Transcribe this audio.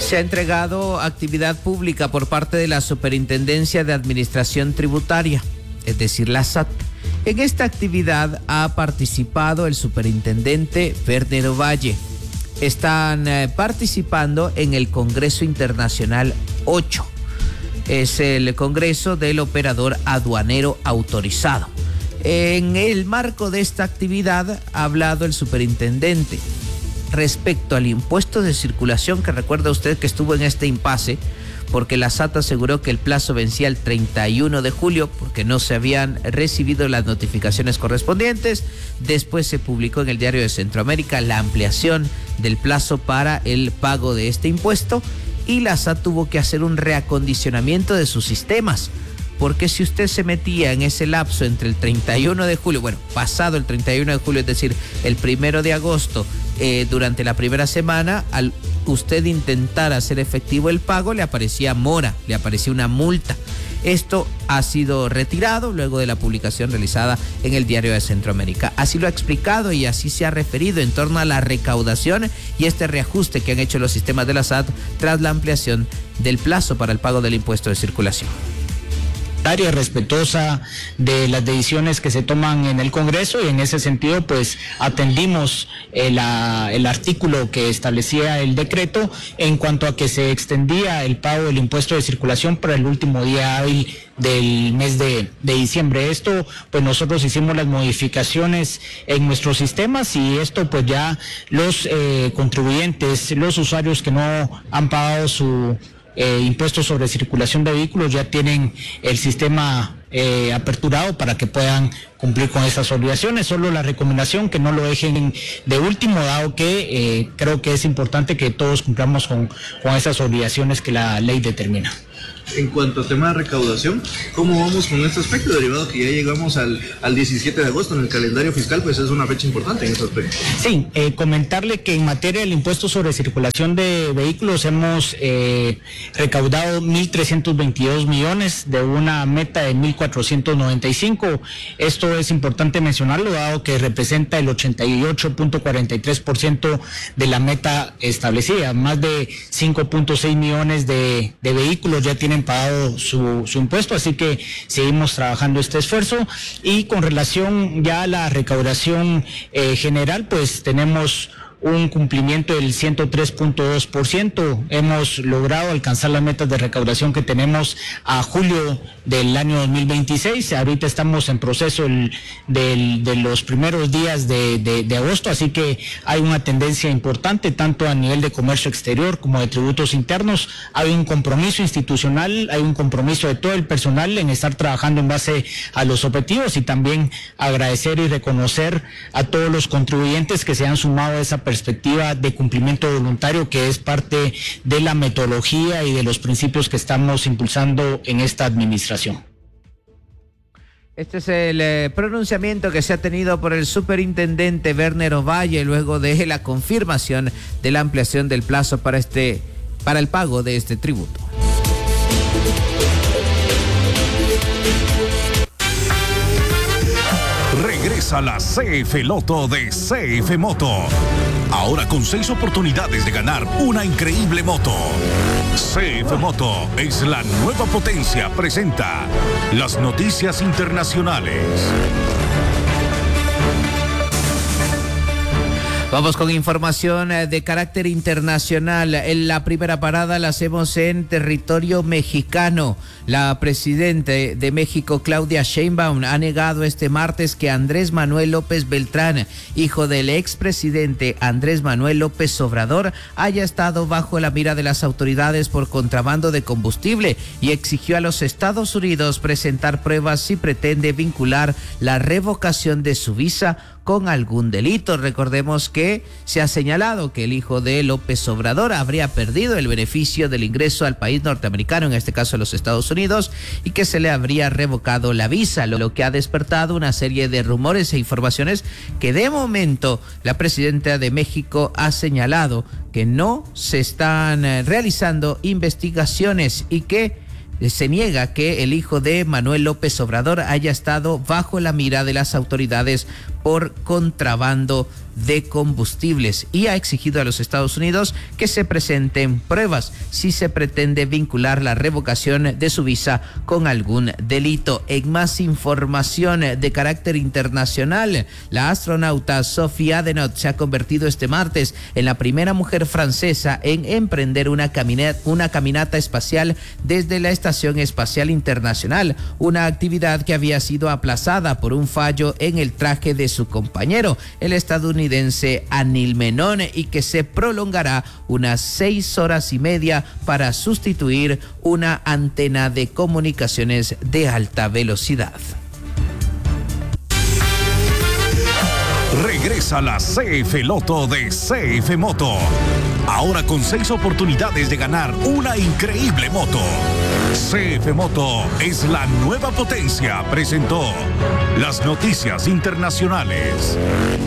Se ha entregado actividad pública por parte de la Superintendencia de Administración Tributaria, es decir, la SAT. En esta actividad ha participado el superintendente Werner Ovalle. Están participando en el Congreso Internacional 8. Es el Congreso del Operador Aduanero Autorizado. En el marco de esta actividad ha hablado el superintendente respecto al impuesto de circulación, que recuerda usted que estuvo en este impasse porque la SAT aseguró que el plazo vencía el 31 de julio porque no se habían recibido las notificaciones correspondientes. Después se publicó en el Diario de Centroamérica la ampliación del plazo para el pago de este impuesto y la SAT tuvo que hacer un reacondicionamiento de sus sistemas. Porque si usted se metía en ese lapso entre el 31 de julio, bueno, pasado el 31 de julio, es decir, el 1 de agosto, durante la primera semana, al usted intentar hacer efectivo el pago, le aparecía mora, le aparecía una multa. Esto ha sido retirado luego de la publicación realizada en el Diario de Centroamérica. Así lo ha explicado y así se ha referido en torno a la recaudación y este reajuste que han hecho los sistemas de la SAT tras la ampliación del plazo para el pago del impuesto de circulación. Respetuosa de las decisiones que se toman en el Congreso y en ese sentido pues atendimos el artículo que establecía el decreto en cuanto a que se extendía el pago del impuesto de circulación para el último día hábil del mes de diciembre. Esto pues nosotros hicimos las modificaciones en nuestros sistemas y esto pues ya los contribuyentes, los usuarios que no han pagado su impuestos sobre circulación de vehículos ya tienen el sistema aperturado para que puedan cumplir con esas obligaciones. Solo la recomendación que no lo dejen de último, dado que creo que es importante que todos cumplamos con esas obligaciones que la ley determina. En cuanto a tema de recaudación, ¿cómo vamos con este aspecto? Derivado que ya llegamos al 17 de agosto en el calendario fiscal, pues es una fecha importante en este aspecto. Sí, comentarle que en materia del impuesto sobre circulación de vehículos hemos recaudado 1.322 millones de una meta de 1.495. Esto es importante mencionarlo, dado que representa el 88.43% de la meta establecida. Más de 5.6 millones de vehículos ya tienen pagado su impuesto, así que seguimos trabajando este esfuerzo. Y con relación ya a la recaudación general, pues tenemos un cumplimiento del 103.2%. Hemos logrado alcanzar las metas de recaudación que tenemos a julio del año 2026. Ahorita estamos en proceso de los primeros días de agosto, así que hay una tendencia importante tanto a nivel de comercio exterior como de tributos internos. Hay un compromiso institucional, hay un compromiso de todo el personal en estar trabajando en base a los objetivos y también agradecer y reconocer a todos los contribuyentes que se han sumado a esa perspectiva de cumplimiento voluntario, que es parte de la metodología y de los principios que estamos impulsando en esta administración. Este es el pronunciamiento que se ha tenido por el superintendente Werner Ovalle luego de la confirmación de la ampliación del plazo para el pago de este tributo. Regresa la CF Loto de CF Moto. Ahora con 6 oportunidades de ganar una increíble moto. CF Moto es la nueva potencia. Presenta las noticias internacionales. Vamos con información de carácter internacional. En la primera parada la hacemos en territorio mexicano. La presidenta de México, Claudia Sheinbaum, ha negado este martes que Andrés Manuel López Beltrán, hijo del expresidente Andrés Manuel López Obrador, haya estado bajo la mira de las autoridades por contrabando de combustible y exigió a los Estados Unidos presentar pruebas si pretende vincular la revocación de su visa con algún delito. Recordemos que se ha señalado que el hijo de López Obrador habría perdido el beneficio del ingreso al país norteamericano, en este caso a los Estados Unidos, y que se le habría revocado la visa, lo que ha despertado una serie de rumores e informaciones que de momento la presidenta de México ha señalado que no se están realizando investigaciones y que se niega que el hijo de Manuel López Obrador haya estado bajo la mira de las autoridades por contrabando de combustibles y ha exigido a los Estados Unidos que se presenten pruebas si se pretende vincular la revocación de su visa con algún delito. En más información de carácter internacional, la astronauta Sophie Adenot se ha convertido este martes en la primera mujer francesa en emprender una caminata espacial desde la Estación Espacial Internacional, una actividad que había sido aplazada por un fallo en el traje de su compañero, el estadounidense Anil Menon, y que se prolongará unas 6 horas y media para sustituir una antena de comunicaciones de alta velocidad. Regresa la CF Loto de CF Moto. Ahora con 6 oportunidades de ganar una increíble moto. CF Moto es la nueva potencia. Presentó las noticias internacionales.